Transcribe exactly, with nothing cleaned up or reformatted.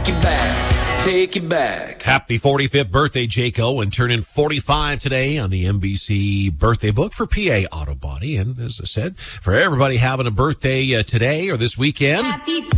it back, take it back. Happy forty-fifth birthday, Jayco, and turning forty-five today on the N B C birthday book for P A Auto Body. And as I said, for everybody having a birthday uh, today or this weekend, Happy